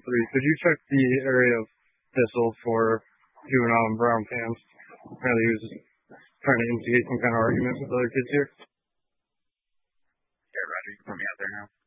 3. Could you check the area of Thistle for juvenile and brown fans? Apparently he was trying to instigate some kind of argument with other kids here. Yeah, Roger, you can put me out there now.